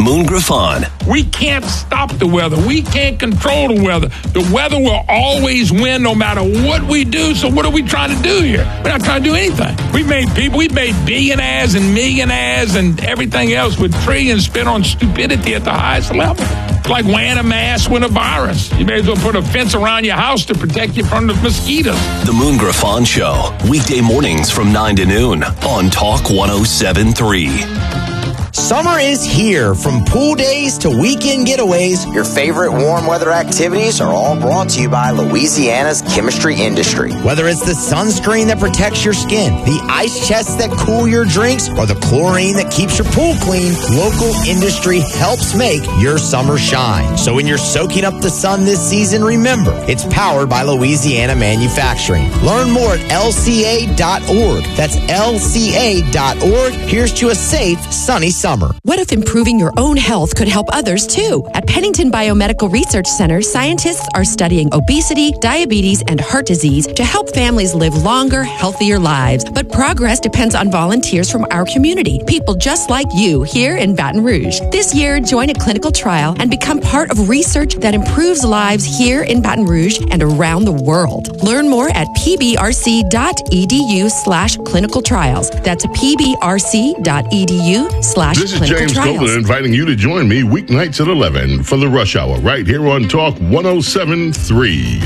Moon Griffon. We can't stop the weather. We can't control the weather. The weather will always win no matter what we do. So what are we trying to do here? We're not trying to do anything. We've made billionaires and millionaires and everything else with trillions spent on stupidity at the highest level. It's like wearing a mask with a virus. You may as well put a fence around your house to protect you from the mosquitoes. The Moon Griffon Show, weekday mornings from 9 to noon on Talk 107.3. Summer is here. From pool days to weekend getaways, your favorite warm weather activities are all brought to you by Louisiana's chemistry industry. Whether it's the sunscreen that protects your skin, the ice chests that cool your drinks, or the chlorine that keeps your pool clean, local industry helps make your summer shine. So when you're soaking up the sun this season, remember, it's powered by Louisiana Manufacturing. Learn more at lca.org. That's lca.org. Here's to a safe, sunny summer. What if improving your own health could help others too? At Pennington Biomedical Research Center, scientists are studying obesity, diabetes, and heart disease to help families live longer, healthier lives. But progress depends on volunteers from our community, people just like you here in Baton Rouge. This year, join a clinical trial and become part of research that improves lives here in Baton Rouge and around the world. Learn more at pbrc.edu/clinical trials. That's pbrc.edu/clinical This is James Copeland inviting you to join me weeknights at 11 for the Rush Hour right here on Talk 107.3.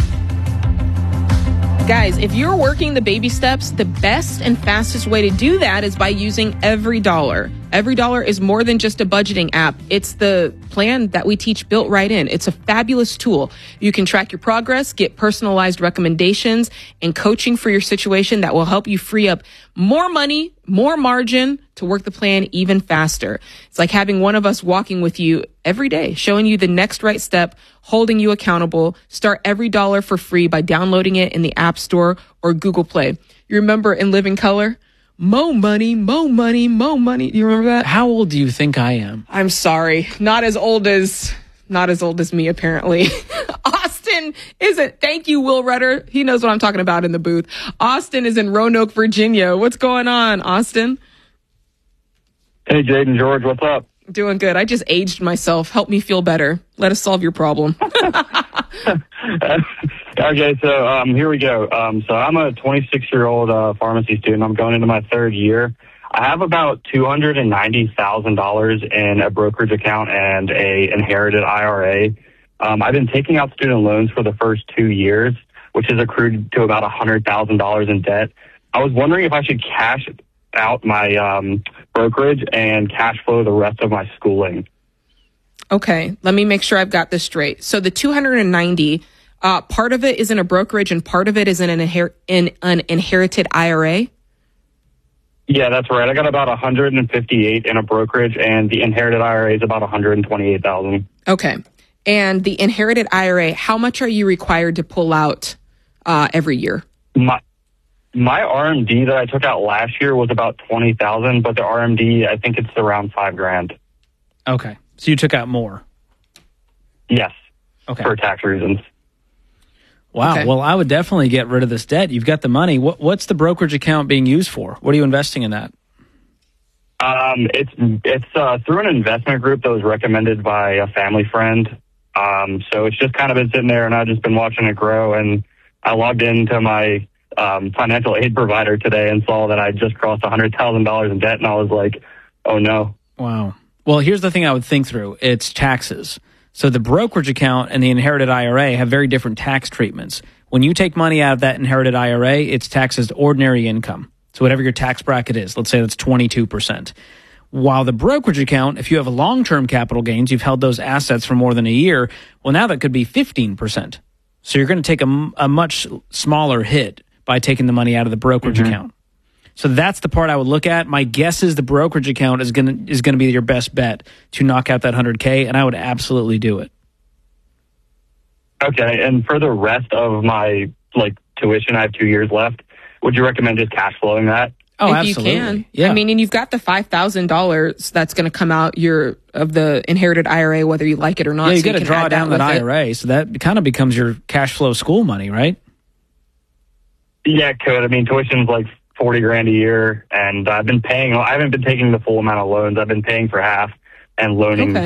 Guys, if you're working the baby steps, the best and fastest way to do that is by using EveryDollar. EveryDollar is more than just a budgeting app. It's the plan that we teach built right in. It's a fabulous tool. You can track your progress, get personalized recommendations, and coaching for your situation that will help you free up more money, more margin to work the plan even faster. It's like having one of us walking with you every day, showing you the next right step, holding you accountable. Start EveryDollar for free by downloading it in the App Store or Google Play. You remember In Living Color? Mo money, mo money, mo money. Do you remember that? How old do you think I am? I'm sorry. Not as old as me, apparently. Austin isn't. Thank you, Will Rudder. He knows what I'm talking about in the booth. Austin is in Roanoke, Virginia. What's going on, Austin? Hey, Jaden, George, what's up? Doing good. I just aged myself. Help me feel better. Let us solve your problem. Okay, so here we go. So I'm a 26-year-old pharmacy student. I'm going into my third year. I have about $290,000 in a brokerage account and a inherited IRA. I've been taking out student loans for the first 2 years, which has accrued to about $100,000 in debt. I was wondering if I should cash out my brokerage and cash flow the rest of my schooling. Okay, let me make sure I've got this straight. So the 290, part of it is in a brokerage and part of it is in an inherited IRA? Yeah, that's right. I got about 158 in a brokerage, and the inherited IRA is about 128,000. Okay. And the inherited IRA, how much are you required to pull out every year? My RMD that I took out last year was about 20,000, but the RMD, I think it's around $5,000. Okay. So you took out more? Yes. Okay. For tax reasons. Wow. Okay. Well, I would definitely get rid of this debt. You've got the money. What's the brokerage account being used for? What are you investing in that? It's through an investment group that was recommended by a family friend. So it's just kind of been sitting there, and I've just been watching it grow. And I logged into my financial aid provider today and saw that I just crossed $100,000 in debt, and I was like, oh no. Wow. Well, here's the thing I would think through. It's taxes. So the brokerage account and the inherited IRA have very different tax treatments. When you take money out of that inherited IRA, it's taxed as ordinary income. So whatever your tax bracket is, let's say that's 22%. While the brokerage account, if you have a long-term capital gains, you've held those assets for more than a year, well, now that could be 15%. So you're going to take a much smaller hit by taking the money out of the brokerage account. So that's the part I would look at. My guess is the brokerage account is going to be your best bet to knock out that $100K, and I would absolutely do it. Okay, and for the rest of my tuition, I have 2 years left. Would you recommend just cash flowing that? Oh, if absolutely. you can. Yeah. I mean, and you've got the $5,000 that's going to come out of the inherited IRA, whether you like it or not. Yeah, you so got to draw down that IRA, so that kind of becomes your cash flow school money, right? Yeah, it could. I mean, tuition's like $40,000 a year, and I haven't been taking the full amount of loans. I've been paying for half and loaning